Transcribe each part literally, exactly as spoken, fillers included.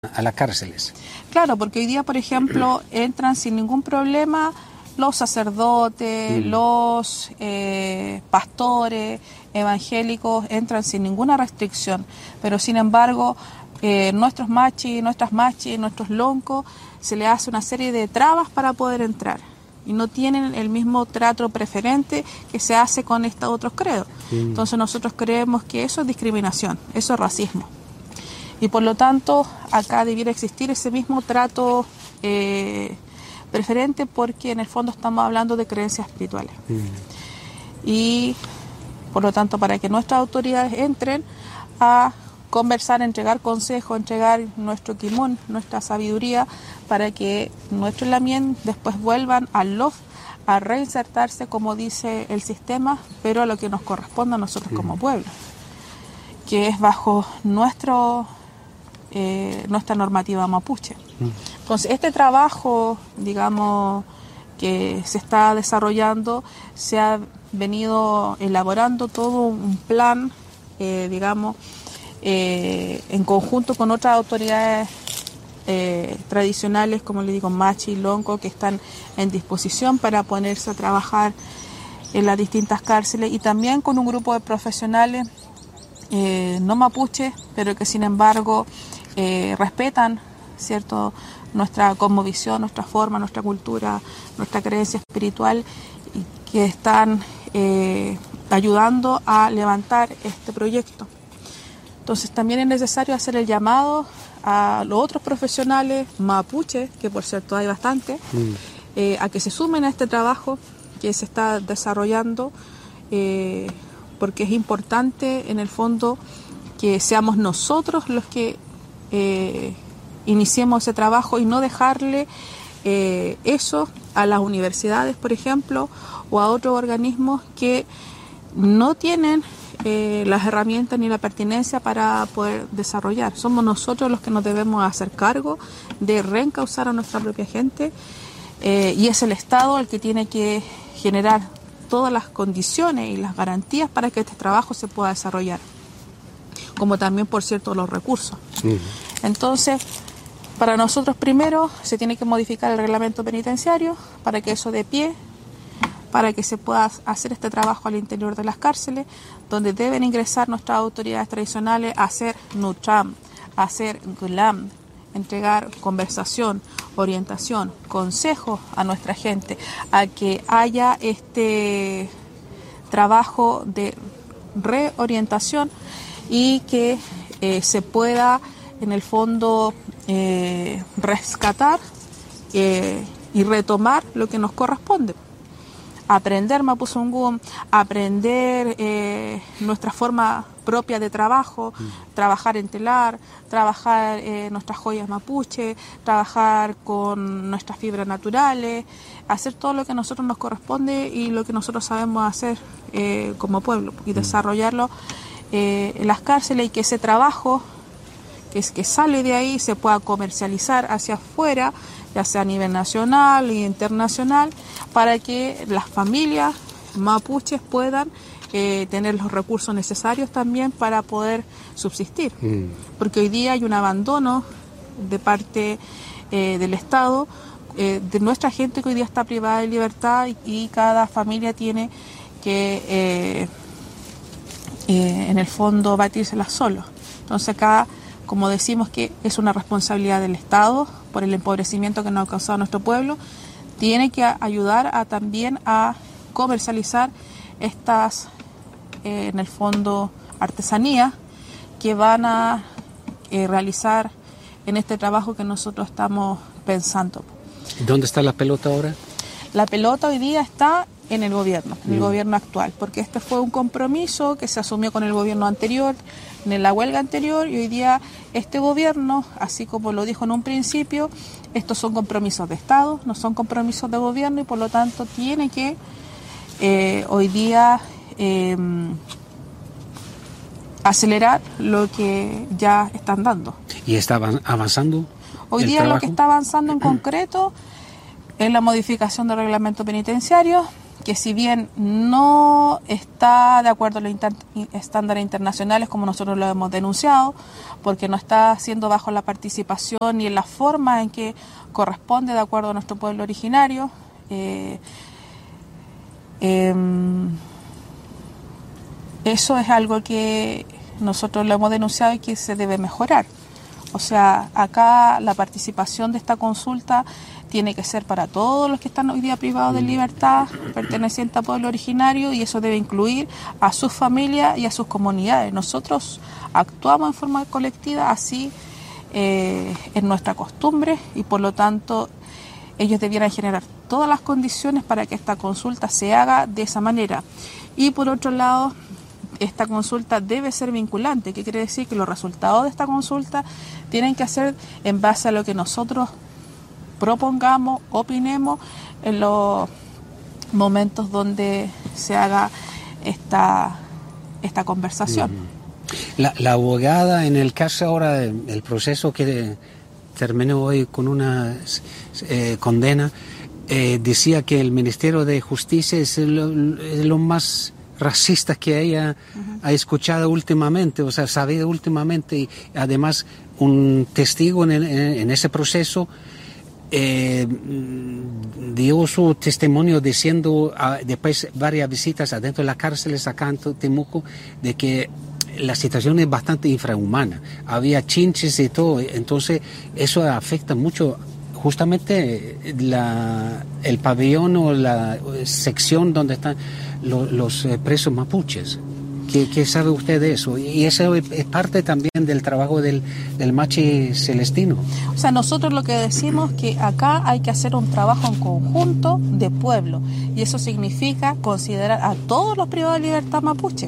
a las cárceles. Claro, porque hoy día, por ejemplo, entran sin ningún problema los sacerdotes, mm. los eh, pastores evangélicos, entran sin ninguna restricción, pero sin embargo, eh, nuestros machis, nuestras machis, nuestros loncos, se les hace una serie de trabas para poder entrar y no tienen el mismo trato preferente que se hace con estos otros credos. Mm. Entonces nosotros creemos que eso es discriminación, eso es racismo. Y por lo tanto, acá debiera existir ese mismo trato eh, preferente, porque en el fondo estamos hablando de creencias espirituales. Mm. Y por lo tanto, para que nuestras autoridades entren a conversar, entregar consejos, entregar nuestro kimón, nuestra sabiduría, para que nuestros lamien después vuelvan al lof a reinsertarse, como dice el sistema, pero a lo que nos corresponde a nosotros mm. como pueblo, que es bajo nuestro... Eh, nuestra normativa mapuche. Entonces, este trabajo, digamos, que se está desarrollando, se ha venido elaborando todo un plan, eh, digamos, eh, en conjunto con otras autoridades eh, tradicionales, como le digo, machi y lonco, que están en disposición para ponerse a trabajar en las distintas cárceles, y también con un grupo de profesionales eh, no mapuche, pero que sin embargo Eh, respetan, ¿cierto?, nuestra cosmovisión, nuestra forma, nuestra cultura, nuestra creencia espiritual, y que están eh, ayudando a levantar este proyecto. Entonces también es necesario hacer el llamado a los otros profesionales mapuche, que por cierto hay bastante, mm. eh, a que se sumen a este trabajo que se está desarrollando, eh, porque es importante en el fondo que seamos nosotros los que Eh, iniciemos ese trabajo y no dejarle eh, eso a las universidades, por ejemplo, o a otros organismos que no tienen eh, las herramientas ni la pertinencia para poder desarrollar. Somos nosotros los que nos debemos hacer cargo de reencauzar a nuestra propia gente, eh, y es el Estado el que tiene que generar todas las condiciones y las garantías para que este trabajo se pueda desarrollar, como también, por cierto, los recursos. Sí. Entonces, para nosotros primero se tiene que modificar el reglamento penitenciario para que eso dé pie, para que se pueda hacer este trabajo al interior de las cárceles, donde deben ingresar nuestras autoridades tradicionales a hacer nutram, a hacer gulam, entregar conversación, orientación, consejos a nuestra gente, a que haya este trabajo de reorientación y que eh, se pueda en el fondo eh, rescatar eh, y retomar lo que nos corresponde. Aprender mapuzungún, aprender eh, nuestra forma propia de trabajo, mm. trabajar en telar, trabajar eh, nuestras joyas mapuche, trabajar con nuestras fibras naturales, hacer todo lo que a nosotros nos corresponde y lo que nosotros sabemos hacer eh, como pueblo, y desarrollarlo Eh, en las cárceles, y que ese trabajo que, es, que sale de ahí se pueda comercializar hacia afuera, ya sea a nivel nacional e internacional, para que las familias mapuches puedan eh, tener los recursos necesarios también para poder subsistir. Mm. Porque hoy día hay un abandono de parte eh, del Estado, eh, de nuestra gente que hoy día está privada de libertad, y, y cada familia tiene que... Eh, Eh, en el fondo batírselas solo. Entonces acá, como decimos que es una responsabilidad del Estado por el empobrecimiento que nos ha causado nuestro pueblo, tiene que ayudar a también a comercializar estas eh, en el fondo artesanías que van a eh, realizar en este trabajo que nosotros estamos pensando. ¿Dónde está la pelota ahora? La pelota hoy día está en el gobierno, en el mm. gobierno actual, porque este fue un compromiso que se asumió con el gobierno anterior, en la huelga anterior, y hoy día este gobierno, así como lo dijo en un principio, estos son compromisos de Estado, no son compromisos de gobierno, y por lo tanto tiene que eh, hoy día eh, acelerar lo que ya están dando. ¿Y está avanzando? Hoy día trabajo? Lo que está avanzando en concreto es la modificación del reglamento penitenciario, que si bien no está de acuerdo a los inter- estándares internacionales como nosotros lo hemos denunciado, porque no está haciendo bajo la participación y en la forma en que corresponde de acuerdo a nuestro pueblo originario, eh, eh, eso es algo que nosotros lo hemos denunciado y que se debe mejorar. O sea, acá la participación de esta consulta tiene que ser para todos los que están hoy día privados de libertad, pertenecientes al pueblo originario, y eso debe incluir a sus familias y a sus comunidades. Nosotros actuamos en forma colectiva, así eh, es nuestra costumbre, y por lo tanto ellos debieran generar todas las condiciones para que esta consulta se haga de esa manera. Y por otro lado, esta consulta debe ser vinculante, que quiere decir que los resultados de esta consulta tienen que ser en base a lo que nosotros propongamos, opinemos en los momentos donde se haga esta, esta conversación. La, la abogada en el caso ahora, el proceso que terminó hoy con una eh, condena, eh, decía que el Ministerio de Justicia es lo, es lo más racista que ella uh-huh. ha escuchado últimamente, o sea, sabido últimamente, y además un testigo en, el, en ese proceso eh, dio su testimonio diciendo, uh, después varias visitas adentro de las cárceles acá en Temuco, de que la situación es bastante infrahumana, había chinches y todo, entonces eso afecta mucho justamente la, el pabellón o la sección donde están los, los presos mapuches. ¿Qué, ¿Qué sabe usted de eso? Y eso es parte también del trabajo del, del Machi Celestino. O sea, nosotros lo que decimos es que acá hay que hacer un trabajo en conjunto de pueblo, y eso significa considerar a todos los privados de libertad mapuche.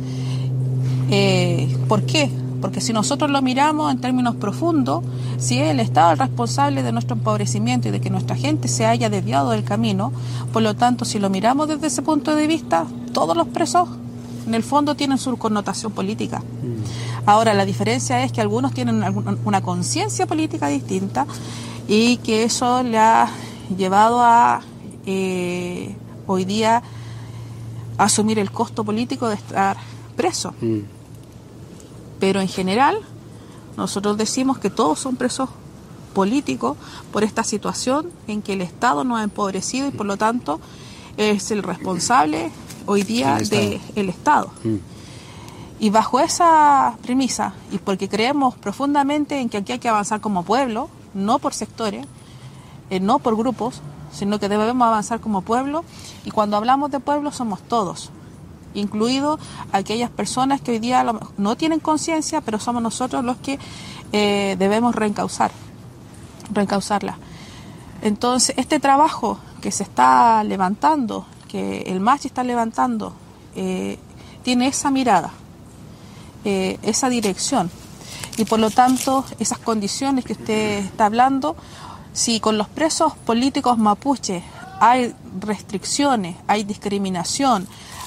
Eh, ¿Por qué? Porque si nosotros lo miramos en términos profundos, si es el Estado el responsable de nuestro empobrecimiento y de que nuestra gente se haya desviado del camino, por lo tanto, si lo miramos desde ese punto de vista, todos los presos en el fondo tienen su connotación política. Ahora, la diferencia es que algunos tienen una conciencia política distinta y que eso le ha llevado a eh, hoy día asumir el costo político de estar preso. Mm. Pero en general, nosotros decimos que todos son presos políticos por esta situación en que el Estado nos ha empobrecido y por lo tanto es el responsable hoy día del Estado. De Estado. Mm. Y bajo esa premisa, y porque creemos profundamente en que aquí hay que avanzar como pueblo, no por sectores, eh, no por grupos, sino que debemos avanzar como pueblo, y cuando hablamos de pueblo somos todos, incluidos aquellas personas que hoy día no tienen conciencia, pero somos nosotros los que eh, debemos reencauzar, reencauzarla. Entonces, este trabajo que se está levantando, que el Machi está levantando, eh, tiene esa mirada, eh, esa dirección, y por lo tanto, esas condiciones que usted está hablando, si con los presos políticos mapuches hay restricciones, hay discriminación,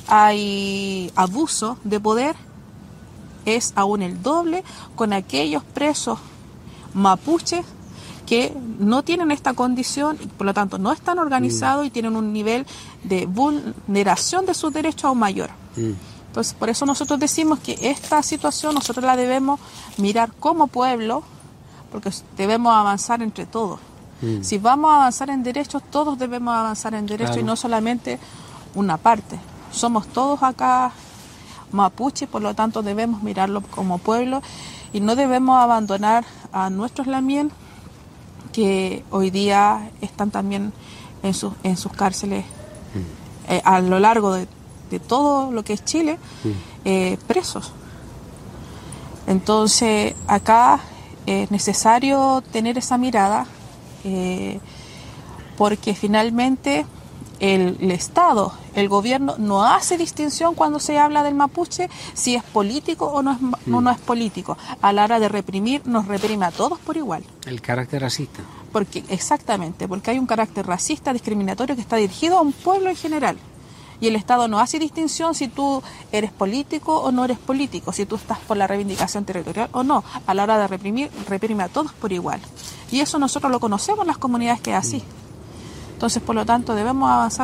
hay abuso de poder, es aún el doble con aquellos presos mapuches que no tienen esta condición y por lo tanto no están organizados mm. y tienen un nivel de vulneración de sus derechos aún mayor. Mm. Entonces, por eso nosotros decimos que esta situación nosotros la debemos mirar como pueblo, porque debemos avanzar entre todos. Mm. Si vamos a avanzar en derechos, todos debemos avanzar en derechos, claro, y no solamente una parte. Somos todos acá mapuches, por lo tanto debemos mirarlo como pueblo y no debemos abandonar a nuestros lamien que hoy día están también en sus en sus cárceles mm. eh, a lo largo de, de todo lo que es Chile, mm. eh, presos. Entonces acá es necesario tener esa mirada, eh, porque finalmente el, el Estado, el gobierno no hace distinción cuando se habla del mapuche si es político o no es, mm. no, no es político. A la hora de reprimir, nos reprime a todos por igual. El carácter racista. Porque, exactamente, porque hay un carácter racista, discriminatorio que está dirigido a un pueblo en general. Y el Estado no hace distinción si tú eres político o no eres político, si tú estás por la reivindicación territorial o no. A la hora de reprimir, reprime a todos por igual. Y eso nosotros lo conocemos en las comunidades que es así. Entonces, por lo tanto, debemos avanzar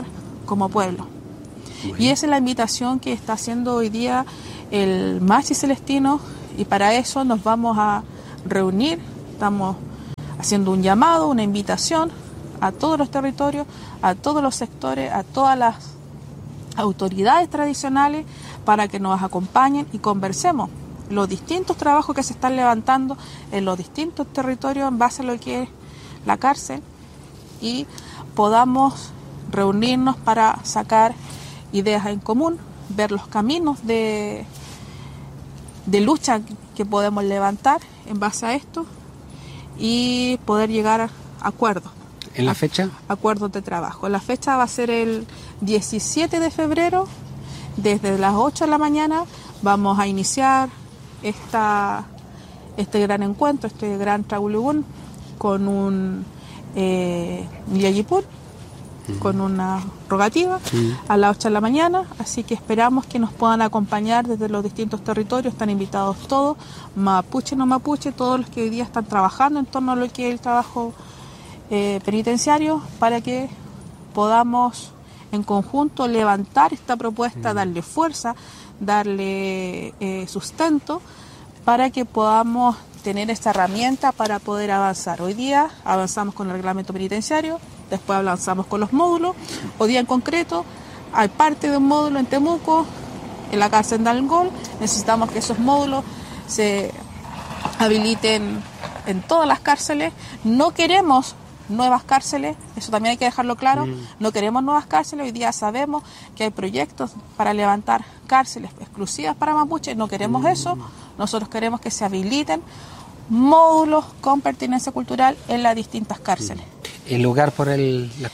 como pueblo. Bueno. Y esa es la invitación que está haciendo hoy día el Machi Celestino, y para eso nos vamos a reunir. Estamos haciendo un llamado, una invitación a todos los territorios, a todos los sectores, a todas las autoridades tradicionales para que nos acompañen y conversemos los distintos trabajos que se están levantando en los distintos territorios en base a lo que es la cárcel, y podamos reunirnos para sacar ideas en común, ver los caminos de, de lucha que podemos levantar en base a esto y poder llegar a acuerdos. ¿En la fecha? Acuerdos de trabajo. La fecha va a ser el diecisiete de febrero, desde las ocho de la mañana vamos a iniciar esta, este gran encuentro, este gran Traulugún, con un eh, Yayipur, con una rogativa sí. a las ocho de la mañana, así que esperamos que nos puedan acompañar desde los distintos territorios. Están invitados todos, mapuche, no mapuche, todos los que hoy día están trabajando en torno a lo que es el trabajo eh, penitenciario, para que podamos en conjunto levantar esta propuesta, sí. darle fuerza, darle eh, sustento, para que podamos tener esta herramienta para poder avanzar. Hoy día avanzamos con el reglamento penitenciario, después avanzamos con los módulos. Hoy día en concreto hay parte de un módulo en Temuco, en la cárcel de Algol. Necesitamos que esos módulos se habiliten en todas las cárceles. No queremos nuevas cárceles, eso también hay que dejarlo claro. Mm. No queremos nuevas cárceles. Hoy día sabemos que hay proyectos para levantar cárceles exclusivas para mapuches. No queremos mm. eso. Nosotros queremos que se habiliten módulos con pertinencia cultural en las distintas cárceles. El lugar por el la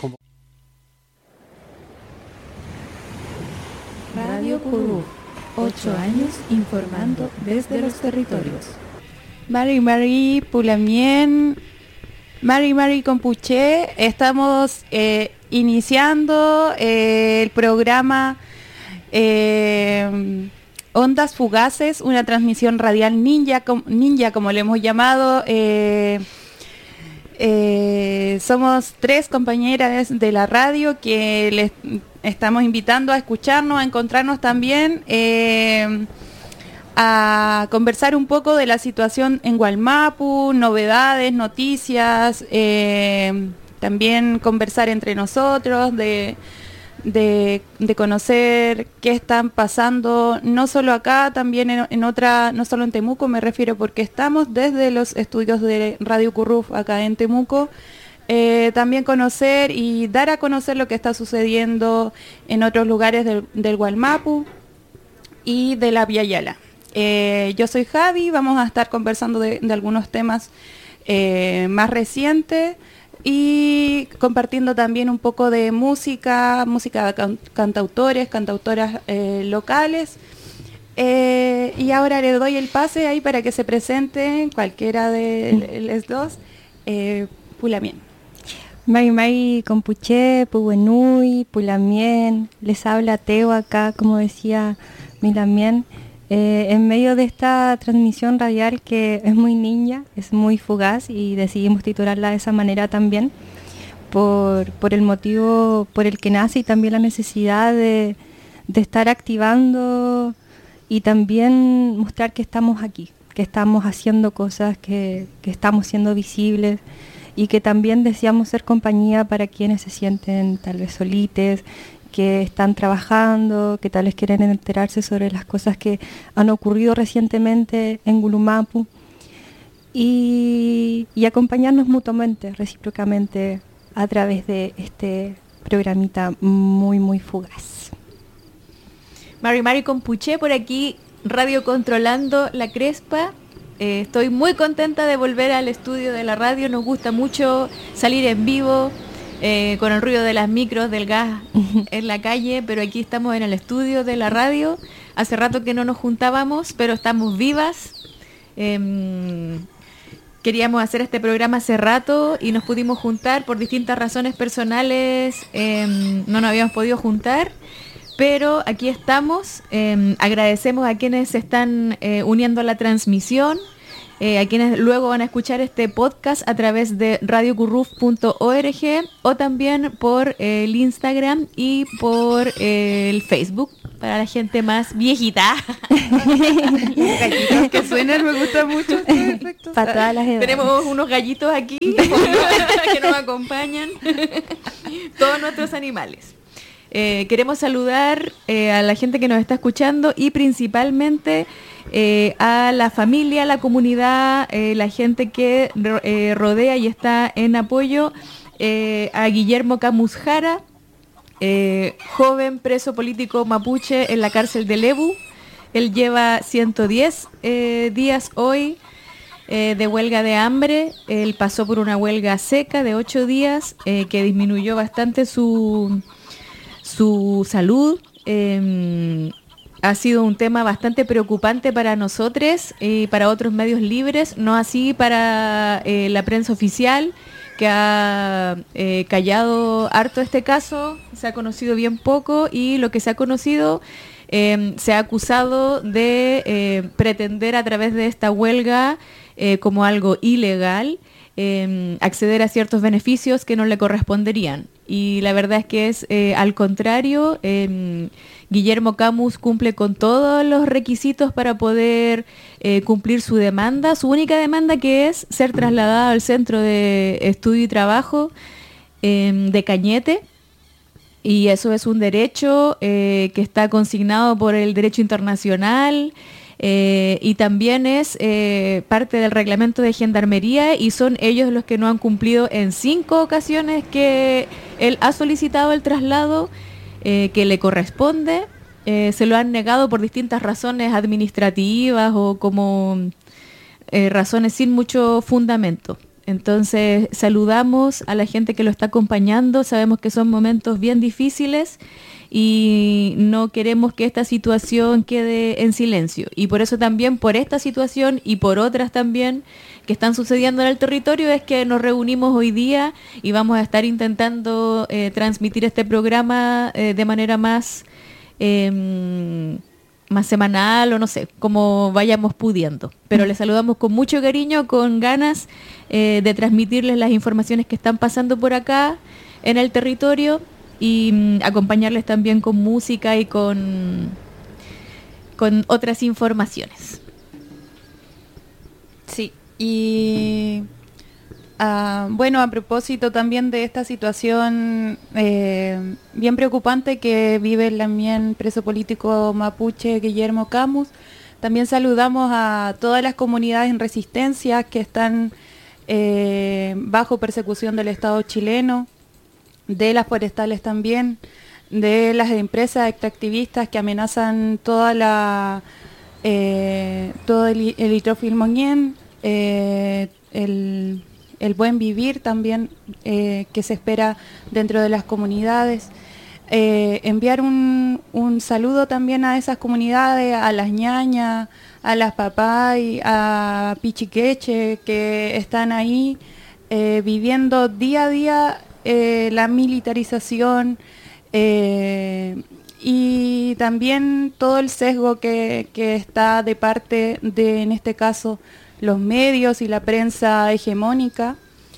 Radio Curú, ocho años informando desde los territorios. Mari Mari Pulamien, Mari Mari Compuché, estamos eh, iniciando eh, el programa eh, Ondas Fugaces, una transmisión radial ninja, com, ninja como le hemos llamado. Eh, eh, somos tres compañeras de la radio que les estamos invitando a escucharnos, a encontrarnos también, eh, a conversar un poco de la situación en Gualmapu, novedades, noticias, eh, también conversar entre nosotros, de... De, de conocer qué están pasando, no solo acá, también en, en otra, no solo en Temuco, me refiero, porque estamos desde los estudios de Radio Curruf acá en Temuco, eh, también conocer y dar a conocer lo que está sucediendo en otros lugares del, del Gualmapu y de la Via Yala. Eh, yo soy Javi, vamos a estar conversando de, de algunos temas eh, más recientes, y compartiendo también un poco de música, música de can- cantautores, cantautoras eh, locales. Eh, y ahora le doy el pase ahí para que se presenten cualquiera de los dos. Eh, Pulamien. Mari Mari Compuché, Pubenui, Pulamien, les habla Teo acá, como decía Milamien. Eh, en medio de esta transmisión radial que es muy ninja, es muy fugaz, y decidimos titularla de esa manera también, por, por el motivo por el que nace, y también la necesidad de, de estar activando y también mostrar que estamos aquí, que estamos haciendo cosas, que, que estamos siendo visibles, y que también deseamos ser compañía para quienes se sienten tal vez solites, que están trabajando, que tal vez quieren enterarse sobre las cosas que han ocurrido recientemente en Gulumapu, y, y acompañarnos mutuamente, recíprocamente, a través de este programita muy, muy fugaz. Mari Mari Compuché por aquí, radio controlando la Crespa. Eh, estoy muy contenta de volver al estudio de la radio, nos gusta mucho salir en vivo, Eh, con el ruido de las micros, del gas en la calle, pero aquí estamos en el estudio de la radio. Hace rato que no nos juntábamos, pero estamos vivas. Eh, queríamos hacer este programa hace rato y nos pudimos juntar por distintas razones personales. Eh, no nos habíamos podido juntar, pero aquí estamos. Eh, agradecemos a quienes se están eh, uniendo a la transmisión. eh, a quienes luego van a escuchar este podcast a través de radio curruf punto org o también por eh, el Instagram y por eh, el Facebook, para la gente más viejita. Gallitos que suenan, me gusta mucho. Para todas las edades. Tenemos unos gallitos aquí que nos acompañan. Todos nuestros animales. Eh, queremos saludar eh, a la gente que nos está escuchando y principalmente eh, a la familia, la comunidad, eh, la gente que eh, rodea y está en apoyo eh, a Guillermo Camus Jara, eh, joven preso político mapuche en la cárcel de Lebu. Él lleva ciento diez eh, días hoy eh, de huelga de hambre. Él pasó por una huelga seca de ocho días eh, que disminuyó bastante su... su salud. Eh, ha sido un tema bastante preocupante para nosotros y para otros medios libres, no así para eh, la prensa oficial, que ha eh, callado harto este caso. Se ha conocido bien poco y lo que se ha conocido eh, se ha acusado de eh, pretender a través de esta huelga eh, como algo ilegal eh, acceder a ciertos beneficios que no le corresponderían. Y la verdad es que es eh, al contrario. eh, Guillermo Camus cumple con todos los requisitos para poder eh, cumplir su demanda, su única demanda, que es ser trasladado al Centro de Estudio y Trabajo eh, de Cañete, y eso es un derecho eh, que está consignado por el derecho internacional. Eh, y también es eh, parte del reglamento de gendarmería, y son ellos los que no han cumplido en cinco ocasiones que él ha solicitado el traslado eh, que le corresponde. Eh, se lo han negado por distintas razones administrativas o como eh, razones sin mucho fundamento. Entonces saludamos a la gente que lo está acompañando. Sabemos que son momentos bien difíciles y no queremos que esta situación quede en silencio. Y por eso también, por esta situación y por otras también que están sucediendo en el territorio, es que nos reunimos hoy día y vamos a estar intentando eh, transmitir este programa eh, de manera más, eh, más semanal, o no sé, como vayamos pudiendo. Pero les saludamos con mucho cariño, con ganas eh, de transmitirles las informaciones que están pasando por acá en el territorio, y mm, acompañarles también con música y con, con otras informaciones. Sí, y uh, bueno, a propósito también de esta situación eh, bien preocupante que vive el también preso político mapuche Guillermo Camus, también saludamos a todas las comunidades en resistencia que están eh, bajo persecución del Estado chileno, de las forestales también, de las empresas extractivistas que amenazan toda la eh, todo el, el hidrofilmoñén, eh, el, el buen vivir también eh, que se espera dentro de las comunidades. Eh, enviar un, un saludo también a esas comunidades, a las ñañas, a las papay, a Pichiqueche, que están ahí eh, viviendo día a día Eh, la militarización eh, y también todo el sesgo que, que está de parte de, en este caso, los medios y la prensa hegemónica.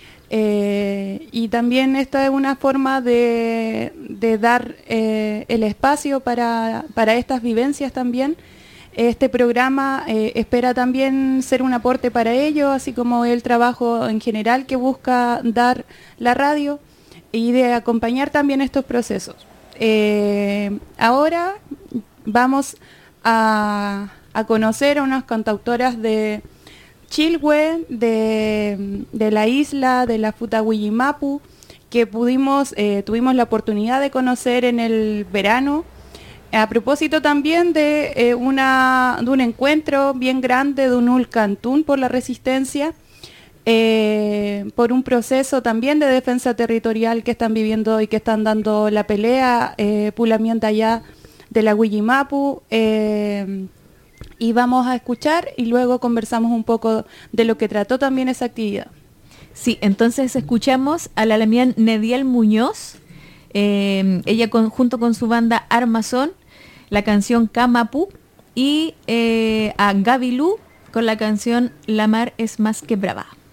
Eh, y también esta es una forma de, de dar eh, el espacio para, para estas vivencias también. Este programa eh, espera también ser un aporte para ello, así como el trabajo en general que busca dar la radio, y de acompañar también estos procesos. Eh, ahora vamos a, a conocer a unas cantautoras de Chilhue, de, de la isla de la Futahuillimapu, que pudimos, eh, tuvimos la oportunidad de conocer en el verano, a propósito también de, eh, una, de un encuentro bien grande de un Ulcantún por la resistencia, Eh, por un proceso también de defensa territorial que están viviendo y que están dando la pelea, eh, Pulamienta allá de la Huillimapu, eh, y vamos a escuchar y luego conversamos un poco de lo que trató también esa actividad. Sí, entonces escuchamos a la Lamián Nediel Muñoz, eh, ella con, junto con su banda Armazón, la canción Kamapu, y eh, a Gabilú con la canción La mar es más que brava.